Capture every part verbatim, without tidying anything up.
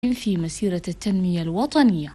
في مسيرة التنمية الوطنية.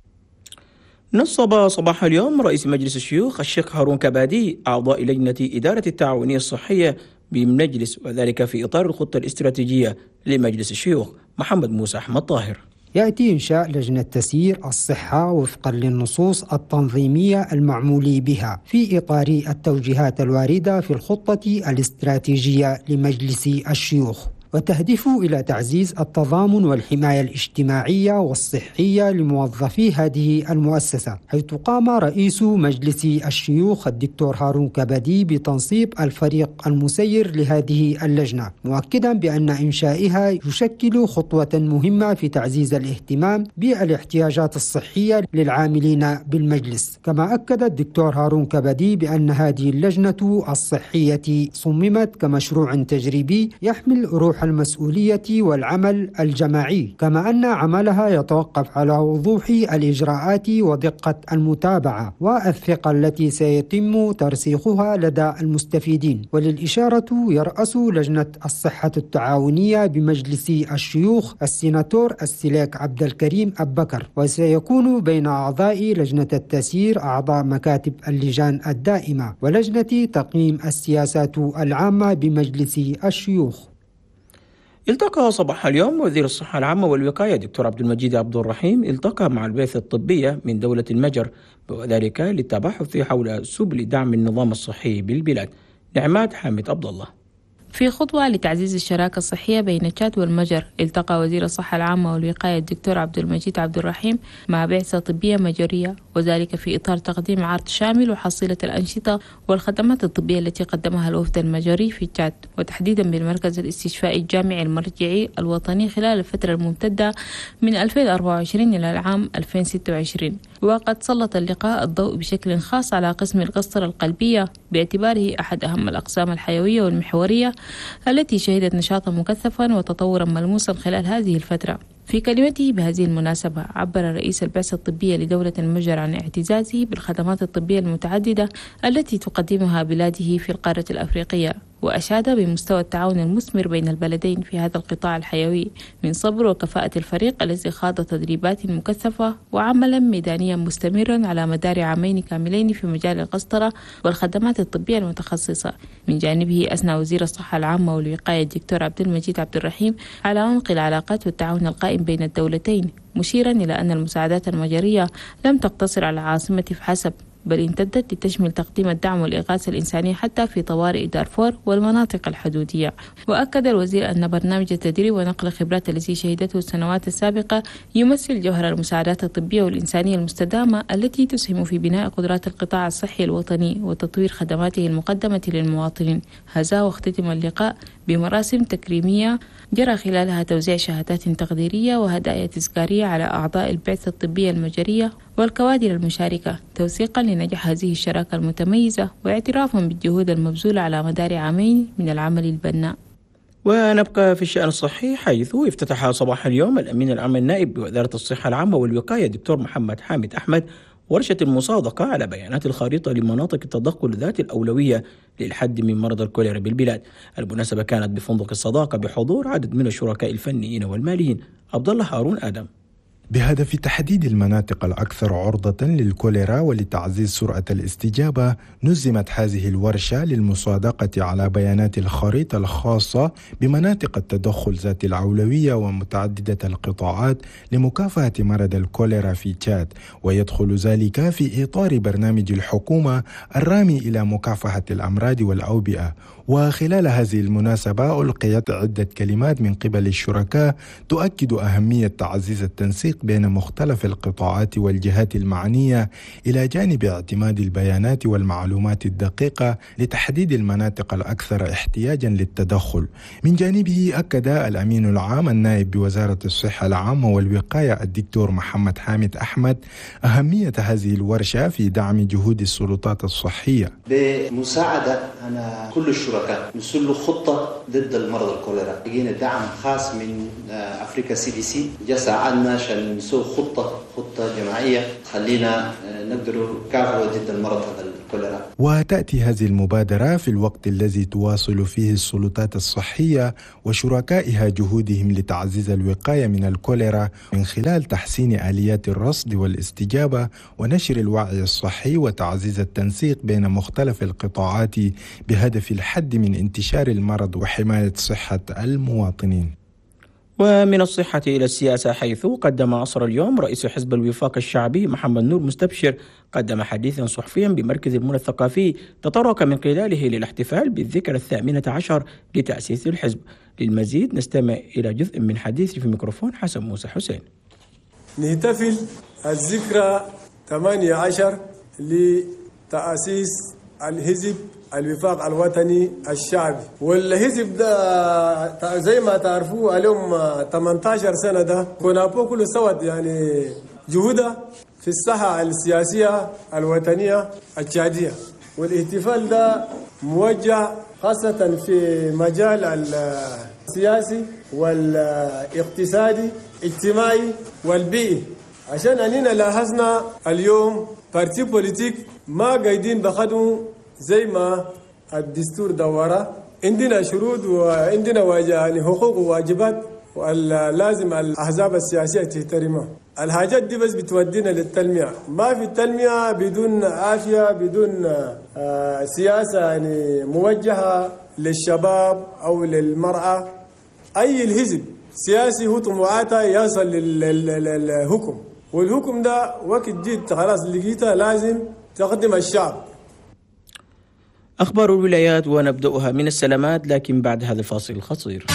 نصب صباح اليوم رئيس مجلس الشيوخ الشيخ هارون كبادي أعضاء لجنة إدارة التعاونية الصحية بالمجلس، وذلك في إطار الخطة الاستراتيجية لمجلس الشيوخ. محمد موسى أحمد طاهر. يأتي إنشاء لجنة تسيير الصحة وفقا للنصوص التنظيمية المعمول بها في إطار التوجيهات الواردة في الخطة الاستراتيجية لمجلس الشيوخ، وتهدف إلى تعزيز التضامن والحماية الاجتماعية والصحية لموظفي هذه المؤسسة، حيث قام رئيس مجلس الشيوخ الدكتور هارون كبادي بتنصيب الفريق المسير لهذه اللجنة، مؤكدا بأن إنشائها يشكل خطوة مهمة في تعزيز الاهتمام بالاحتياجات الصحية للعاملين بالمجلس. كما أكد الدكتور هارون كبادي بأن هذه اللجنة الصحية صممت كمشروع تجريبي يحمل روح المسؤولية والعمل الجماعي، كما أن عملها يتوقف على وضوح الإجراءات ودقة المتابعة والثقة التي سيتم ترسيخها لدى المستفيدين. وللإشارة يرأس لجنة الصحة التعاونية بمجلس الشيوخ السيناتور السلاك عبد الكريم أبكر، وسيكون بين أعضاء لجنة التسيير أعضاء مكاتب اللجان الدائمة ولجنة تقييم السياسات العامة بمجلس الشيوخ. التقى صباح اليوم وزير الصحة العامة والوقاية دكتور عبد المجيد عبد الرحيم التقى مع البعثة الطبية من دولة المجر، وذلك للتباحث حول سبل دعم النظام الصحي بالبلاد. نعمات حامد عبد الله. في خطوة لتعزيز الشراكة الصحية بين تشاد والمجر، التقى وزير الصحة العامة والوقاية الدكتور عبد المجيد عبد الرحيم مع بعثة طبية مجرية، وذلك في إطار تقديم عرض شامل وحصيلة الأنشطة والخدمات الطبية التي قدمها الوفد المجري في تشاد، وتحديدا بالمركز الاستشفائي الجامعي المرجعي الوطني خلال الفترة الممتدة من ألفين وأربعة وعشرين إلى العام ألفين وستة وعشرين. وقد سلط اللقاء الضوء بشكل خاص على قسم القسطرة القلبية باعتباره أحد أهم الأقسام الحيوية والمحورية التي شهدت نشاطا مكثفا وتطورا ملموسا خلال هذه الفترة. في كلمته بهذه المناسبة عبر رئيس البعثة الطبية لدولة المجر عن اعتزازه بالخدمات الطبية المتعددة التي تقدمها بلاده في القارة الأفريقية، وأشاد بمستوى التعاون المثمر بين البلدين في هذا القطاع الحيوي من صبر وكفاءة الفريق الذي خاض تدريبات مكثفة وعملا ميدانيا مستمرا على مدار عامين كاملين في مجال القسطرة والخدمات الطبية المتخصصة. من جانبه أثنى وزير الصحة العامة والوقاية الدكتور عبد المجيد عبد الرحيم على عمق العلاقات والتعاون القائم بين الدولتين، مشيرا إلى أن المساعدات المجرية لم تقتصر على العاصمة فحسب، بل امتدت لتشمل تقديم الدعم والإغاثة الإنسانية حتى في طوارئ دارفور والمناطق الحدودية. وأكد الوزير أن برنامج التدريب ونقل الخبرات التي شهدته السنوات السابقة يمثل جوهر المساعدات الطبية والإنسانية المستدامة التي تسهم في بناء قدرات القطاع الصحي الوطني وتطوير خدماته المقدمة للمواطنين. هذا واختتم اللقاء بمراسم تكريمية جرى خلالها توزيع شهادات تقديرية وهدايا تذكارية على أعضاء البعثة الطبية المجرية والكوادر المشاركة، توثيقا لنجاح هذه الشراكة المتميزة واعترافا بالجهود المبذولة على مدار عامين من العمل البناء. ونبقى في الشأن الصحي، حيث افتتح صباح اليوم الأمين العام النائب بوزارة الصحة العامة والوقاية دكتور محمد حامد أحمد ورشة المصادقة على بيانات الخريطة لمناطق التدخل ذات الأولوية للحد من مرض الكوليرا بالبلاد. المناسبة كانت بفندق الصداقة بحضور عدد من الشركاء الفنيين والماليين. عبد الله هارون آدم. بهدف تحديد المناطق الأكثر عرضة للكوليرا ولتعزيز سرعة الاستجابة، نظمت هذه الورشة للمصادقة على بيانات الخريطة الخاصة بمناطق التدخل ذات الأولوية ومتعددة القطاعات لمكافحة مرض الكوليرا في تشاد، ويدخل ذلك في إطار برنامج الحكومة الرامي إلى مكافحة الأمراض والأوبئة. وخلال هذه المناسبة ألقيت عدة كلمات من قبل الشركاء تؤكد أهمية تعزيز التنسيق بين مختلف القطاعات والجهات المعنية إلى جانب اعتماد البيانات والمعلومات الدقيقة لتحديد المناطق الأكثر احتياجا للتدخل. من جانبه أكد الأمين العام النائب بوزارة الصحة العامة والوقاية الدكتور محمد حامد أحمد أهمية هذه الورشة في دعم جهود السلطات الصحية بمساعدة أنا كل الشركاء نسلوا خطة ضد المرض الكوليرا. لقينا دعم خاص من أفريقيا سي دي سي جا ساعدنا عشان نسوي خطة خطة جماعية تخلينا نقدروا نكافحوا ضد المرض هذا الكوليرا. وتأتي هذه المبادرة في الوقت الذي تواصل فيه السلطات الصحية وشركائها جهودهم لتعزيز الوقاية من الكوليرا من خلال تحسين آليات الرصد والاستجابة ونشر الوعي الصحي وتعزيز التنسيق بين مختلف القطاعات بهدف الحد من انتشار المرض وحماية صحة المواطنين. ومن الصحة إلى السياسة، حيث قدم عصر اليوم رئيس حزب الوفاق الشعبي محمد نور مستبشر قدم حديثا صحفيا بمركز المنى الثقافي تطرق من خلاله للاحتفال بالذكرى الثامنة عشر لتأسيس الحزب. للمزيد نستمع إلى جزء من حديث في ميكروفون حسن موسى حسين. نحتفل الذكرى ثمانية عشر لتأسيس الحزب الوفاق الوطني الشعبي، والحزب ده زي ما تعرفوا اليوم ثمانية عشر سنة ده كنا كل سوت يعني جهودها في الساحة السياسية الوطنية التشادية، والاحتفال ده موجه خاصة في مجال السياسي والاقتصادي الاجتماعي والبيئي، عشان أننا لاحظنا اليوم بارتي بوليتيك ما قايدين بخدموا زي ما الدستور دوره. عندنا شروط وعندنا يعني حقوق وواجبات ولازم الأحزاب السياسية تحترمها. الحاجات دي بس بتودينا للتلميع، ما في التلميع بدون عافية، بدون آه سياسة يعني موجهة للشباب أو للمرأة. أي الحزب سياسي هو طموحاته يصل للحكم، والحكم ده وقت جيت خلاص لقيته لازم تقدم الشعب. أخبار الولايات ونبدأها من السلامات، لكن بعد هذا الفاصل القصير.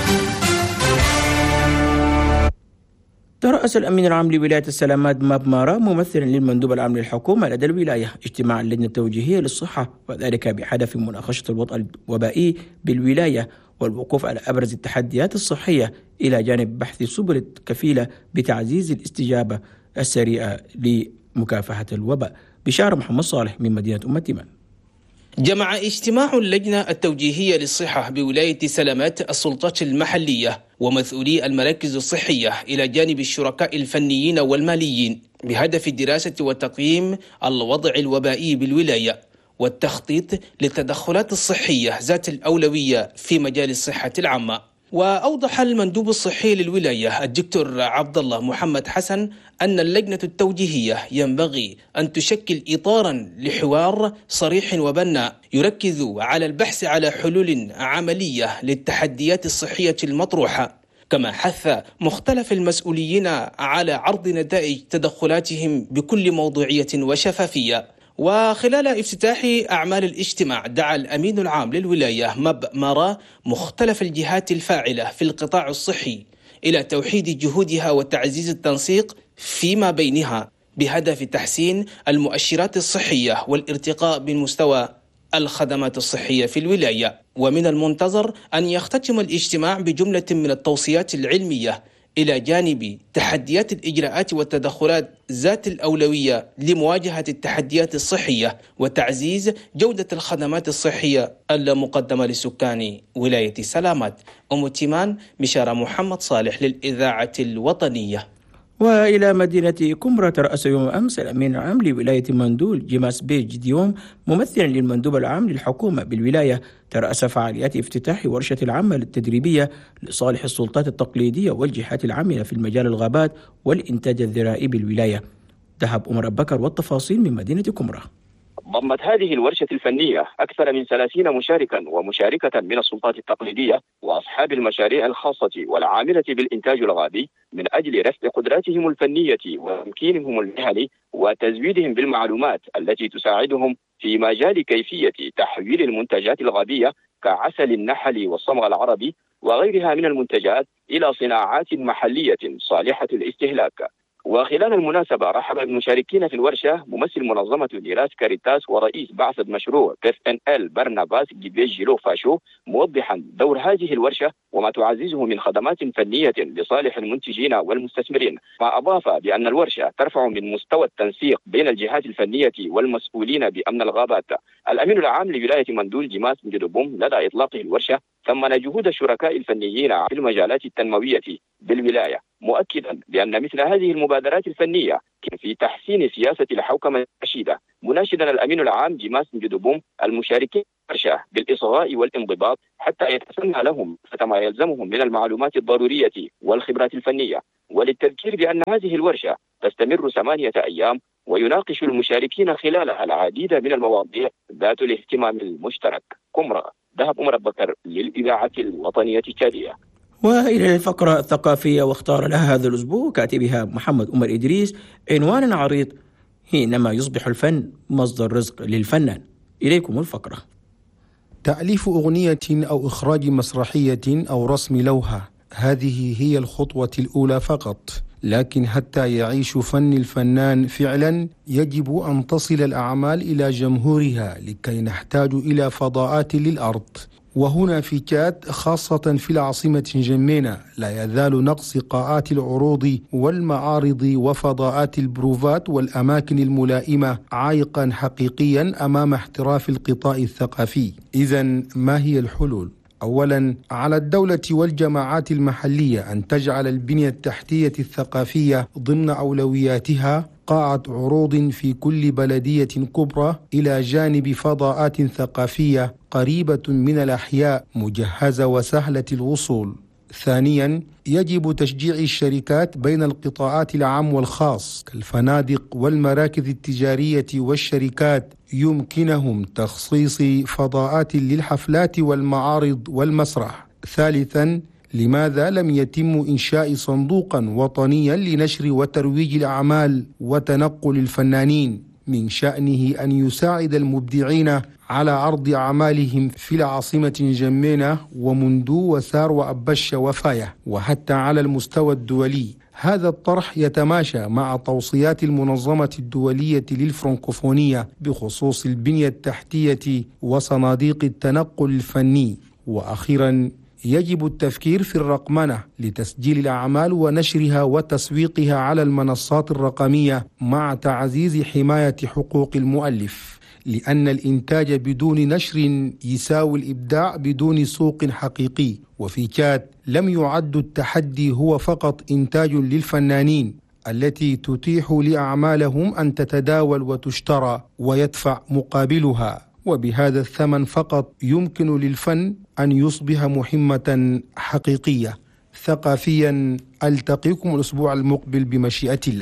ترأس الأمين العام لولاية السلامات ماب مارا ممثلا للمندوب العام للحكومة لدى الولاية اجتماع اللجنة التوجيهية للصحة، وذلك بهدف مناقشة الوضع الوبائي بالولاية والوقوف على أبرز التحديات الصحية إلى جانب بحث سبل الكفيلة بتعزيز الاستجابة السريعة لمكافحة الوباء. بشار محمد صالح من مدينة أم التيمان. جمع اجتماع اللجنة التوجيهية للصحة بولاية سلامات السلطات المحلية ومسؤولي المراكز الصحية إلى جانب الشركاء الفنيين والماليين بهدف دراسة وتقييم الوضع الوبائي بالولاية والتخطيط للتدخلات الصحية ذات الأولوية في مجال الصحة العامة. وأوضح المندوب الصحي للولاية الدكتور عبد الله محمد حسن أن اللجنة التوجيهية ينبغي أن تشكل إطارا لحوار صريح وبناء يركز على البحث على حلول عملية للتحديات الصحية المطروحة، كما حث مختلف المسؤولين على عرض نتائج تدخلاتهم بكل موضوعية وشفافية. وخلال افتتاح أعمال الاجتماع دعا الأمين العام للولاية ماب مارا مختلف الجهات الفاعلة في القطاع الصحي إلى توحيد جهودها وتعزيز التنسيق فيما بينها بهدف تحسين المؤشرات الصحية والارتقاء بمستوى الخدمات الصحية في الولاية. ومن المنتظر أن يختتم الاجتماع بجملة من التوصيات العلمية إلى جانب تحديات الإجراءات والتدخلات ذات الأولوية لمواجهة التحديات الصحية وتعزيز جودة الخدمات الصحية المقدمة لسكان ولاية سلامات. أم تيمان، بشارة محمد صالح للإذاعة الوطنية. وإلى مدينة كمرة، ترأس يوم أمس الأمين العام لولاية مندول جيماس بيج ديوم ممثلا للمندوب العام للحكومة بالولاية ترأس فعاليات افتتاح ورشة العمل التدريبية لصالح السلطات التقليدية والجهات العاملة في المجال الغابات والإنتاج الذرائي بالولاية. ذهب أمر بكر والتفاصيل من مدينة كمرة. ضمت هذه الورشة الفنية أكثر من ثلاثين مشاركا ومشاركة من السلطات التقليدية وأصحاب المشاريع الخاصة والعاملة بالإنتاج الغابي من أجل رفع قدراتهم الفنية وتمكينهم المهني وتزويدهم بالمعلومات التي تساعدهم في مجال كيفية تحويل المنتجات الغابية كعسل النحل والصمغ العربي وغيرها من المنتجات إلى صناعات محلية صالحة للاستهلاك. وخلال المناسبة رحب بالمشاركين في الورشة ممثل منظمة ديراس كاريتاس ورئيس بعثة مشروع كيف إن إل برناباس جيبيجيلو فاشو، موضحا دور هذه الورشة وما تعززه من خدمات فنية لصالح المنتجين والمستثمرين. ما أضاف بأن الورشة ترفع من مستوى التنسيق بين الجهات الفنية والمسؤولين بأمن الغابات. الأمين العام لولاية مندول جيماس مجدوبوم لدى إطلاقه الورشة ثمن جهود الشركاء الفنيين في المجالات التنموية بالولاية، مؤكدا بأن مثل هذه المبادرات الفنية في تحسين سياسة الحوكمة الرشيدة، مناشدا الأمين العام ديماس نجدبوم المشاركين الورشة بالإصغاء والانضباط حتى يتسنى لهم ما يلزمهم من المعلومات الضرورية والخبرات الفنية، وللتذكير بأن هذه الورشة تستمر ثمانية أيام ويناقش المشاركين خلالها العديد من المواضيع ذات الاهتمام المشترك. كمرة دهب عمر بكر للإذاعة الوطنية التالية. وإلى الفقرة الثقافية، واختار لها هذا الأسبوع كاتبها محمد عمر إدريس عنوانا عريض: حينما يصبح الفن مصدر رزق للفنان. إليكم الفقرة. تأليف أغنية أو إخراج مسرحية أو رسم لوحة، هذه هي الخطوة الأولى فقط، لكن حتى يعيش فن الفنان فعلا يجب أن تصل الأعمال إلى جمهورها لكي نحتاج إلى فضاءات للأرض. وهنا في تشاد خاصة في العاصمة جمينة لا يزال نقص قاعات العروض والمعارض وفضاءات البروفات والأماكن الملائمة عائقا حقيقيا أمام احتراف القطاع الثقافي. إذن ما هي الحلول؟ أولا، على الدولة والجماعات المحلية أن تجعل البنية التحتية الثقافية ضمن أولوياتها، قاعة عروض في كل بلدية كبرى إلى جانب فضاءات ثقافية قريبة من الأحياء مجهزة وسهلة الوصول. ثانيا، يجب تشجيع الشركات بين القطاعات العام والخاص كالفنادق والمراكز التجارية والشركات، يمكنهم تخصيص فضاءات للحفلات والمعارض والمسرح. ثالثا، لماذا لم يتم إنشاء صندوقا وطنيا لنشر وترويج الأعمال وتنقل الفنانين من شأنه أن يساعد المبدعين على عرض أعمالهم في العاصمة جمينة ومندو وسار وأبش وفاية وحتى على المستوى الدولي؟ هذا الطرح يتماشى مع توصيات المنظمة الدولية للفرنكوفونية بخصوص البنية التحتية وصناديق التنقل الفني. وأخيرا، يجب التفكير في الرقمنة لتسجيل الأعمال ونشرها وتسويقها على المنصات الرقمية مع تعزيز حماية حقوق المؤلف، لأن الإنتاج بدون نشر يساوي الإبداع بدون سوق حقيقي. وفي تشاد لم يعد التحدي هو فقط إنتاج للفنانين التي تتيح لأعمالهم أن تتداول وتشترى ويدفع مقابلها، وبهذا الثمن فقط يمكن للفن أن يصبح مهمة حقيقية ثقافيا. ألتقيكم الأسبوع المقبل بمشيئة الله.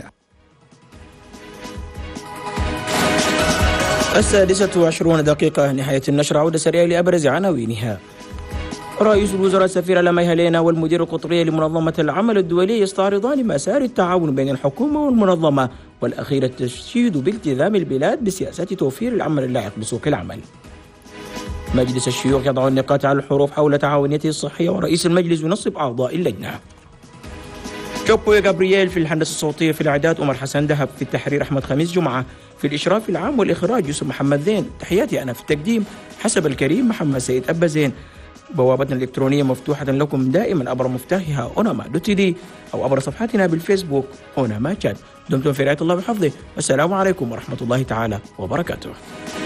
السادسة وعشرون دقيقة، نهاية النشرة. عودة سريعة لأبرز عناوينها. رئيس الوزراء السفير لمي هلينا والمدير القطري لمنظمة العمل الدولي يستعرضان مسار التعاون بين الحكومة والمنظمة، والأخير التشديد بالتزام البلاد بسياسة توفير العمل اللائق بسوق العمل. مجلس الشيوخ يضع النقاط على الحروف حول تعاونيته الصحية، ورئيس المجلس ينصب أعضاء اللجنة. كوبو جابرييل في الهندسة الصوتية، في الإعداد عمر حسن دهب، في التحرير أحمد خميس جمعة، في الإشراف العام والإخراج يوسف محمد زين. تحياتي أنا في التقديم حسب الكريم محمد سيد أبا زين. بوابتنا الإلكترونية مفتوحة لكم دائما عبر مفتاحها أوناما دوت دي أو عبر صفحتنا بالفيسبوك أوناما تشاد. دمتم في رعاية الله وحفظه، والسلام عليكم ورحمة الله تعالى وبركاته.